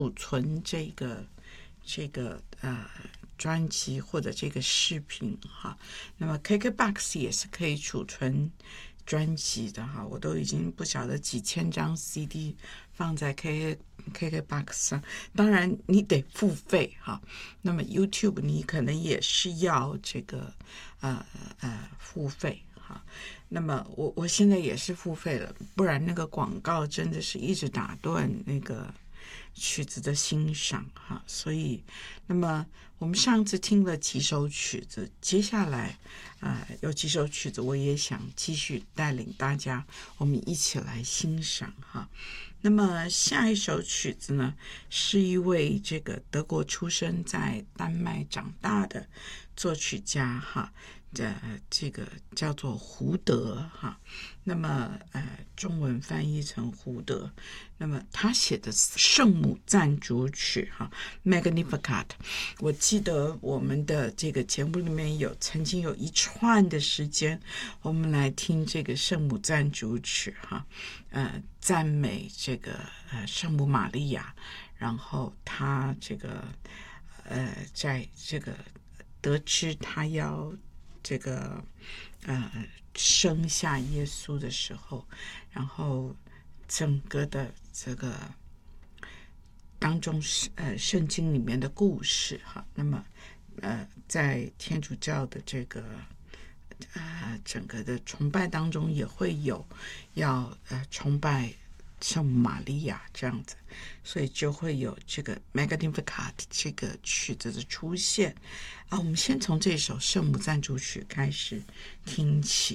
储存这个专辑或者这个视频哈。那么 KKBOX 也是可以储存专辑的哈，我都已经不晓得几千张 CD 放在 KKBOX 上，当然你得付费哈。那么 YouTube 你可能也是要这个付费哈。那么我现在也是付费了，不然那个广告真的是一直打断那个曲子的欣赏哈。所以那么我们上次听了几首曲子，接下来有几首曲子我也想继续带领大家我们一起来欣赏哈。那么下一首曲子呢，是一位这个德国出生在丹麦长大的作曲家哈，这个叫做胡德哈。那么中文翻译成胡德。那么他写的圣母赞主曲哈 Magnificat， 我记得我们的这个节目里面曾经有一串的时间我们来听这个圣母赞主曲哈，赞美这个圣母玛利亚，然后他这个在这个得知他要这个生下耶稣的时候，然后整个的这个当中圣经里面的故事哈。那么在天主教的这个整个的崇拜当中也会有要崇拜圣母玛利亚这样子，所以就会有这个 Magnificat 这个曲子的出现我们先从这首圣母赞主曲开始听起。